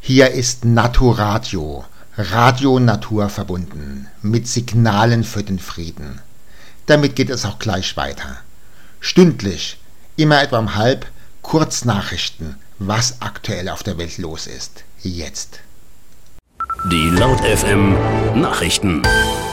Hier ist Naturadio, Radio Natur verbunden, mit Signalen für den Frieden. Damit geht es auch gleich weiter. Stündlich, immer etwa um 12:30, Kurznachrichten, was aktuell auf der Welt los ist. Jetzt. Die Laut FM Nachrichten.